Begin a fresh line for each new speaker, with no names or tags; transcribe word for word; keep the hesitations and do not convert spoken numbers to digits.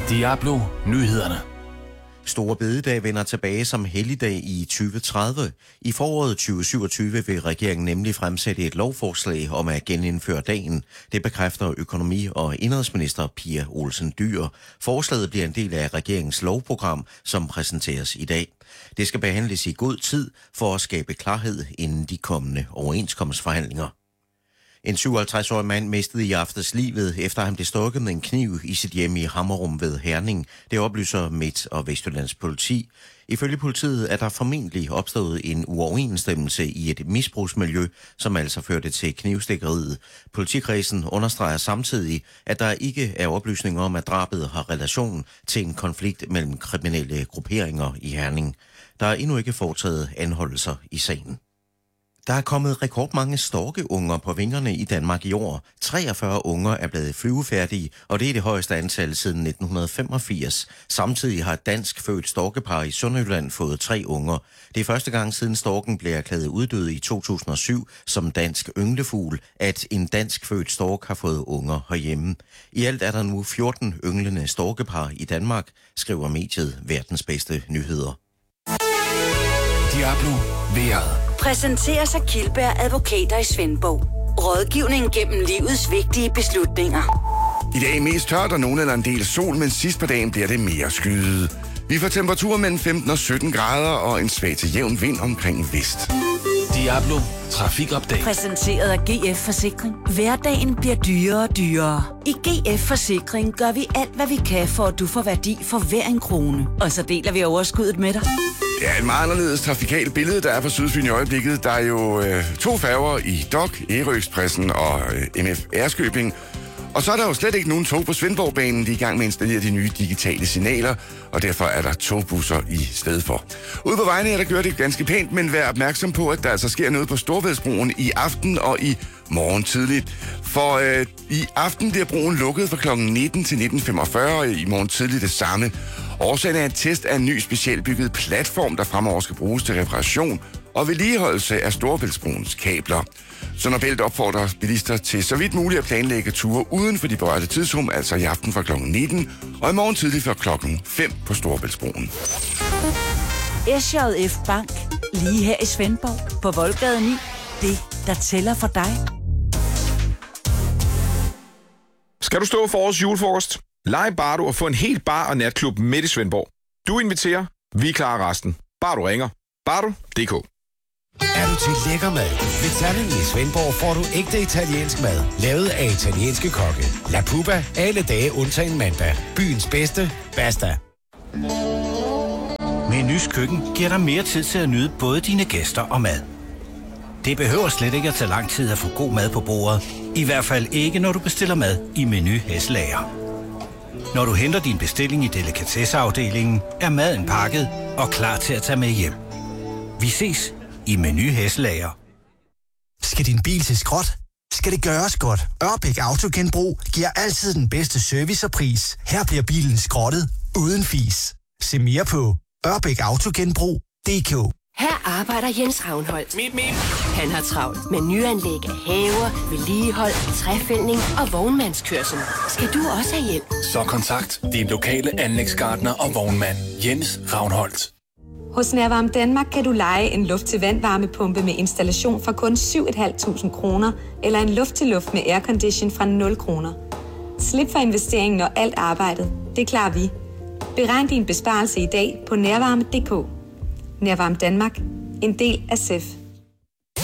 Diablo Nyhederne.
Store bededag vender tilbage som helligdag i tyve tredive. I foråret tyve syvogtyve vil regeringen nemlig fremsætte et lovforslag om at genindføre dagen. Det bekræfter økonomi- og indenrigsminister Pia Olsen Dyhr. Forslaget bliver en del af regeringens lovprogram, som præsenteres i dag. Det skal behandles i god tid for at skabe klarhed inden de kommende overenskomstforhandlinger. En syvoghalvtreds-årig mand mistede i aftes livet, efter han blev stukket med en kniv i sit hjem i Hammerum ved Herning. Det oplyser Midt- og Vestjyllands politi. Ifølge politiet er der formentlig opstået en uoverensstemmelse i et misbrugsmiljø, som altså førte til knivstikkeriet. Politikredsen understreger samtidig, at der ikke er oplysninger om, at drabet har relation til en konflikt mellem kriminelle grupperinger i Herning. Der er endnu ikke foretaget anholdelser i sagen. Der er kommet rekordmange storkeunger på vingerne i Danmark i år. treogfyrre unger er blevet flyvefærdige, og det er det højeste antal siden nitten femogfirs. Samtidig har et dansk født storkepar i Sønderjylland fået tre unger. Det er første gang siden storken blev erklæret uddød i to tusind og syv som dansk ynglefugl, at en dansk født stork har fået unger herhjemme. I alt er der nu fjorten ynglende storkepar i Danmark, skriver mediet Verdens Bedste Nyheder.
Diablo Vejret.
Præsenteres af Kildberg Advokater i Svendborg. Rådgivning gennem livets vigtige beslutninger.
I dag mest tørt og nogen eller en del sol, men sidst på dagen bliver det mere skyet. Vi får temperaturer mellem femten og sytten grader og en svag til jævn vind omkring vest.
Diablo Trafikupdate.
Præsenteret af G F Forsikring. Hverdagen bliver dyrere og dyrere. I G F Forsikring gør vi alt, hvad vi kan, for at du får værdi for hver en krone. Og så deler vi overskuddet med dig.
Det er et meget anderledes trafikalt billede, der er på Sydfyn i øjeblikket. Der er jo øh, to færger i D O C, Ærø-Expressen og øh, M F Ærskøbing. Og så er der jo slet ikke nogen tog på Svendborgbanen. De er i gang med at installere de nye digitale signaler, og derfor er der togbusser i stedet for. Ude på vejene er der gjort det ganske pænt, men vær opmærksom på, at der altså sker noget på Storvæddsbroen i aften og i morgen tidligt. For øh, i aften bliver broen lukket fra klokken nitten til nitten femogfyrre, og i morgen tidligt det samme. Årsagen er en test af en ny specialbygget platform, der fremover skal bruges til reparation og vedligeholdelse af Storebæltsbroens kabler. Så Nobelt opfordrer bilister til så vidt muligt at planlægge ture uden for de berørte tidsrum, altså i aften fra klokken nitten og i morgen tidligt fra klokken fem på Storebæltsbroen.
S J F Bank. Lige her i Svendborg på Voldgade ni. Det, der tæller for dig.
Skal du stå for årets julefrokost? Lege Bardo og få en helt bar- og natklub midt i Svendborg. Du inviterer, vi klarer resten. Bare du ringer. Bardo punktum d k.
Er du til lækker mad? Ved Salling i Svendborg får du ægte italiensk mad, lavet af italienske kokke. La Pupa, alle dage undtagen mandag. Byens bedste, basta.
Menus Køkken giver dig mere tid til at nyde både dine gæster og mad. Det behøver slet ikke at tage lang tid at få god mad på bordet. I hvert fald ikke, når du bestiller mad i Menu Hesselager. Når du henter din bestilling i delikatesseafdelingen, er maden pakket og klar til at tage med hjem. Vi ses i Menu Hesselager.
Skal din bil til skrot? Skal det gøres godt? Ørbæk Autogenbrug giver altid den bedste service og pris. Her bliver bilen skrottet uden fis. Se mere på ørbæk autogenbrug punktum d k.
Her arbejder Jens Ravnholdt. Mip, mip. Han har travlt med nyanlæg af haver, vedligehold, træfældning og vognmandskørsel. Skal du også have hjælp?
Så kontakt din lokale anlægsgartner og vognmand Jens Ravnholdt.
Hos Nærvarme Danmark kan du leje en luft-til-vand-varmepumpe med installation for kun syv tusind fem hundrede kroner eller en luft-til-luft med aircondition fra nul kroner. Slip for investeringen og alt arbejdet. Det klarer vi. Beregn din besparelse i dag på nærvarme punktum d k. Nærvarme Danmark. En del af S E F.